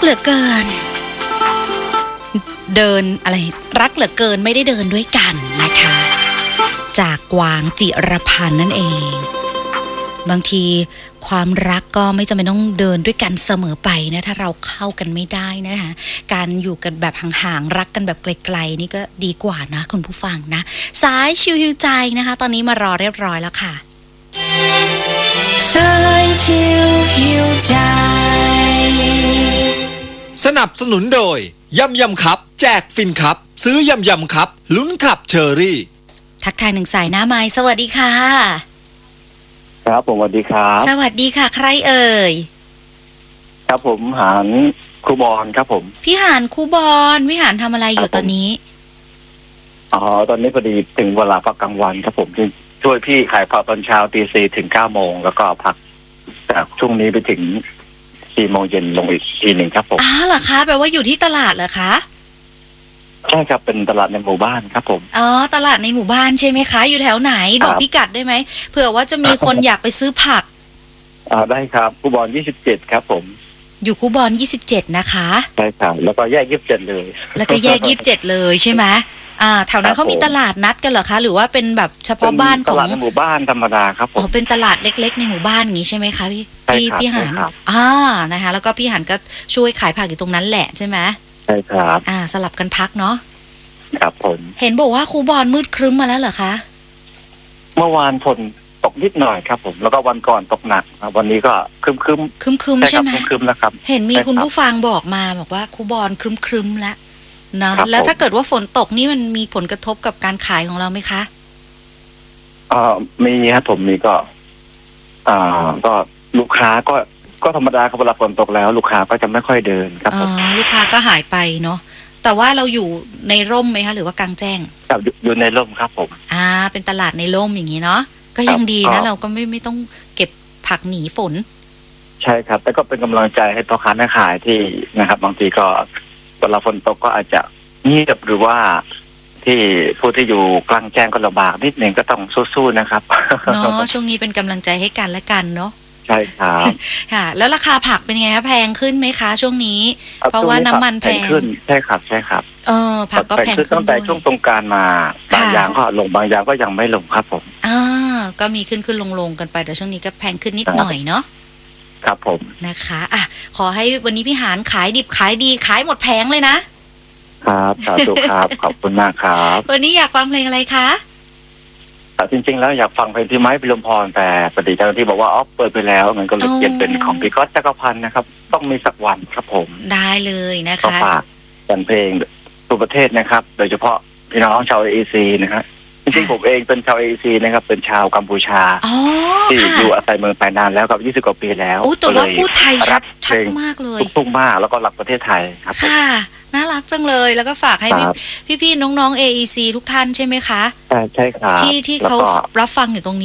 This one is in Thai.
เหลือเกินเดินอะไรรักเหลือเกินไม่ได้เดินด้วยกันนะคะจากกวางจิรพันธ์นั่นเองบางทีความรักก็ไม่จำเป็นต้องเดินด้วยกันเสมอไปนะถ้าเราเข้ากันไม่ได้นะคะการอยู่กันแบบห่างๆรักกันแบบไกลๆนี่ก็ดีกว่านะคุณผู้ฟังนะสายชิวฮิวใจนะคะตอนนี้มารอเรียบร้อยแล้วค่ะสายชิวฮิวใจสนับสนุนโดยยำยำครับแจกฟินครับซื้อยำยำครับลุ้นขับเชอรี่ทักทายหนึ่งสายหน้าไม้สวัสดีค่ะครับผมสวัสดีครับสวัสดีค่ะใครเอ่ยครับผมหานครูบอลครับผมพี่หานครูบอลพี่หานทำอะไรอยู่ตอนนี้ตอนนี้พอดีถึงเวลาพักกลางวันครับผมช่วยพี่ขายผักตอนเช้าตี 4 ถึง 9 โมงแล้วก็พักจากช่วงนี้ไปถึง 4 โมงเย็นลงอีกทีหนึ่งครับผมเหรอคะแปลว่าอยู่ที่ตลาดเหรอคะใช่ครับเป็นตลาดในหมู่บ้านครับผมตลาดในหมู่บ้านใช่ไหมคะอยู่แถวไหนบอกพิกัดได้ไหมเผื่อว่าจะมีคนอยากไปซื้อผักได้ครับครูบอล27ครับผมอยู่ครูบอล27นะคะใช่ครับแล้วก็แยก27เลยแล้วก็แยก27เลยใช่ไหมแถวนั้นเขามีตลาดนัดกันเหรอคะหรือว่าเป็นแบบเฉพาะบ้านของตลาดในหมู่บ้านธรรมดาครับผมเป็นตลาดเล็กๆในหมู่บ้านอย่างนี้ใช่ไหมคะพี่หานนะคะแล้วก็พี่หานก็ช่วยขายผักอยู่ตรงนั้นแหละใช่ไหมใช่ครับสลับกันพักเนาะครับผมเห็นบอกว่าครูบอลมืดครึ้มมาแล้วเหรอคะเมื่อวานฝนตกนิดหน่อยครับผมแล้วก็วันก่อนตกหนักวันนี้ก็ครึ้มใช่ไหมครึ้มแล้วครับเห็นมีคุณผู้ฟังบอกว่าครูบอลครึ้มแล้วนะแล้วถ้าเกิดว่าฝนตกนี่มันมีผลกระทบกับการขายของเราไหมคะมีครับผมมีก็ลูกค้าก็ธรรมดาครับเวลาฝนตกแล้วลูกค้าก็จะไม่ค่อยเดินครับผมลูกค้าก็หายไปเนาะแต่ว่าเราอยู่ในร่มไหมคะหรือว่ากลางแจ้งครับอยู่ในร่มครับผมเป็นตลาดในร่มอย่างนี้เนาะก็ยังดีนะเราก็ไม่ต้องเก็บผักหนีฝนใช่ครับแต่ก็เป็นกำลังใจให้พ่อค้าแม่ขายที่นะครับบางทีก็เวลาฝนตกก็อาจจะเงียบหรือว่าที่ผู้ที่อยู่กลางแจ้งก็ลำบากนิดนึงก็ต้องสู้ๆนะครับเนาะช่วงนี้เป็นกำลังใจให้กันและกันเนาะใช่ครับค่ะแล้วราคาผักเป็นไงคะแพงขึ้นไหมคะช่วงนี้เพราะว่าน้ำมันแพงขึ้นใช่ครับผักก็แพงขึ้นตั้งแต่ช่วงสงกรานต์มาบางอย่างก็ลงบางอย่างก็ยังไม่ลงครับผมก็มีขึ้นลงกันไปแต่ช่วงนี้ก็แพงขึ้นนิดหน่อยเนาะครับผมนะคะขอให้วันนี้พี่หานขายดิบขายดีขายหมดแผงเลยนะครับสาธุครับขอบคุณมากครับวันนี้อยากฟังเพลงอะไรคะจริงๆแล้วอยากฟังเพลงที่ไม้พิรมพรแต่ปฏิเจ้าหน้าที่บอกว่าเปิดไปแล้วมันก็เลยเปลี่ยนเป็นของพี่ก๊อตจักรพันธ์นะครับต้องมีสักวันครับผมได้เลยนะคะก็ฝากกันเพลงทั่วประเทศนะครับโดยเฉพาะพี่น้องชาวAECนะครับจริงๆผมเองเป็นชาวAECนะครับเป็นชาวกัมพูชาที่อยู่อาศัยเมืองไปนานแล้วกับ20 กว่าปีแล้วแต่ว่าพูดไทยชัดมากเลยทุ่งมากแล้วก็รักประเทศไทยครับค่ะน่ารักจังเลยแล้วก็ฝากให้พี่ๆน้องๆ AEC ทุกท่านใช่ไหมคะใช่ครับที่เขารับฟังอยู่ตรงนี้